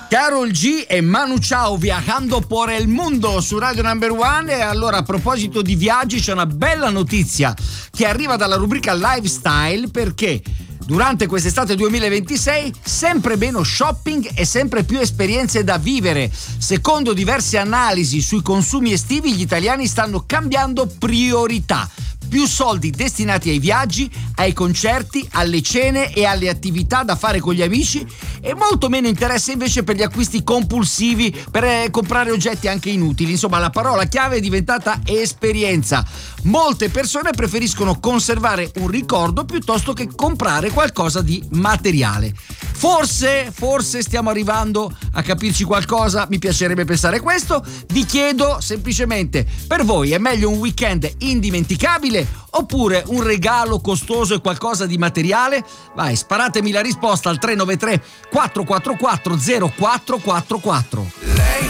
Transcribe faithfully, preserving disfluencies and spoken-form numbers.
Karol G e Manu Chao viajando por el mundo su Radio Number One. E allora, a proposito di viaggi, c'è una bella notizia che arriva dalla rubrica Lifestyle, perché durante quest'estate duemilaventisei sempre meno shopping e sempre più esperienze da vivere. Secondo diverse analisi sui consumi estivi, gli italiani stanno cambiando priorità. Più soldi destinati ai viaggi, ai concerti, alle cene e alle attività da fare con gli amici, e molto meno interesse invece per gli acquisti compulsivi, per eh, comprare oggetti anche inutili. Insomma, la parola chiave è diventata esperienza. Molte persone preferiscono conservare un ricordo piuttosto che comprare qualcosa di materiale. Forse, forse stiamo arrivando a capirci qualcosa, mi piacerebbe pensare questo. Vi chiedo semplicemente, per voi è meglio un weekend indimenticabile oppure un regalo costoso e qualcosa di materiale? Vai, sparatemi la risposta al tre nove tre quattro quattro quattro zero quattro quattro quattro.